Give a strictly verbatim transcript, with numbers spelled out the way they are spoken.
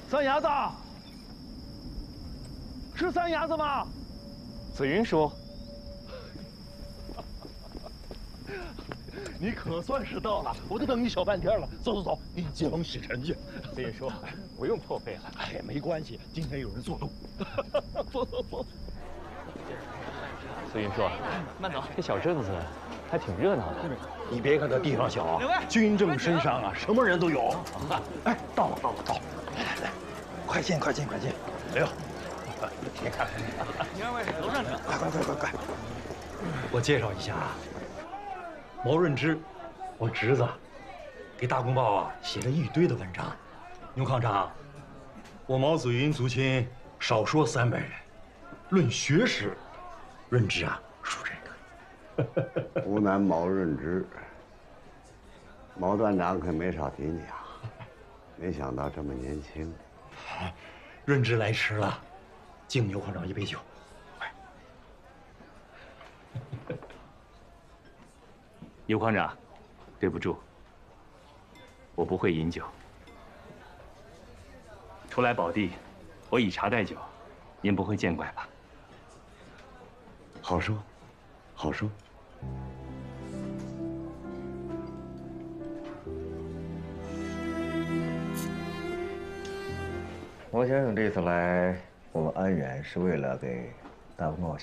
三伢子，是三伢子吗？ 紫云叔， 你可算是到了，我都等你小半天了。走走走，给你接风洗尘去。 紫云叔，不用破费了。 哎呀，没关系，今天有人做路。走走走。 紫云叔，慢走。这小镇子还挺热闹的。 你别看这地方小，军政深商啊，什么人都有。哎，到了到了到了，来来来，快进快进快进。哎呦，你看， 你二位楼上请。 快快快快快！我介绍一下啊，毛润之，我侄子，给《大公报》啊写了一堆的文章。牛抗长，我毛子云族亲少说三百人，论学识，润之啊数这个。 湖南毛润之，毛团长可没少提你啊，没想到这么年轻。 润之来迟了，敬牛抗长一杯酒。快！ 牛矿长，对不住，我不会饮酒。出来保地，我以茶代酒，您不会见怪吧？ 好说，好说。 毛先生这次来我们安远是为了给大公报写